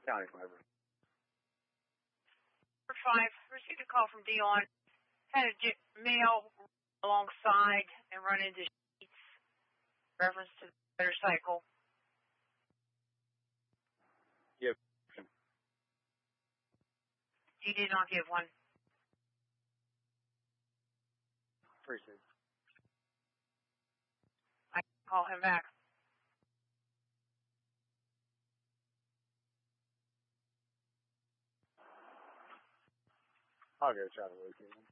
County 5. Number 5, received a call from Dion. Had a male alongside and run into sheets. Reference to the motorcycle. Give. You did not give one. Appreciate it. I can call him back. I'll go try to locate him.